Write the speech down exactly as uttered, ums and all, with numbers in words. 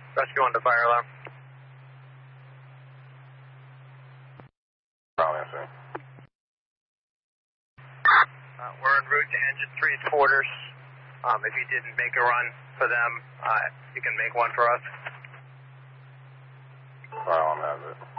Rescue one to fire alarm. Probably, sir. Uh, we're en route to engine three's quarters. Um, if you didn't make a run for them, uh, you can make one for us. Fire alarm has it.